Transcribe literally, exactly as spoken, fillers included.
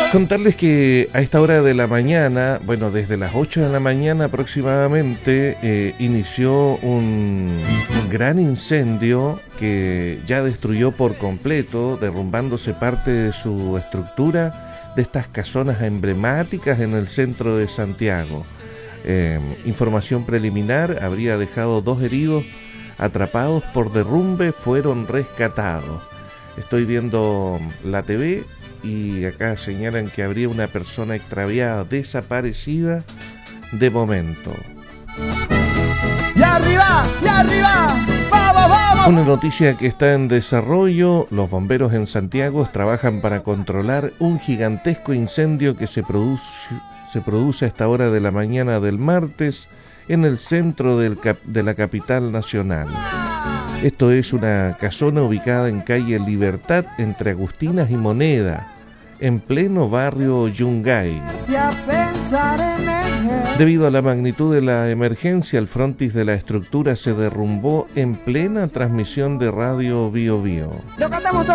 Contarles que a esta hora de la mañana, bueno, desde las ocho de la mañana aproximadamente, eh, inició un, un gran incendio que ya destruyó por completo, derrumbándose parte de su estructura de estas casonas emblemáticas en el centro de Santiago. Eh, información preliminar, habría dejado dos heridos atrapados por derrumbe, fueron rescatados. Estoy viendo la T V y acá señalan que habría una persona extraviada, desaparecida de momento. ¡Y arriba! ¡Y arriba! ¡Vamos, vamos! Una noticia que está en desarrollo. Los bomberos en Santiago trabajan para controlar un gigantesco incendio que se produce, se produce a esta hora de la mañana del martes en el centro del cap, de la capital nacional. Esto es una casona ubicada en calle Libertad entre Agustinas y Moneda, en pleno barrio Yungay. Debido a la magnitud de la emergencia, el frontis de la estructura se derrumbó en plena transmisión de radio Bio Bio. Lo cantamos todos.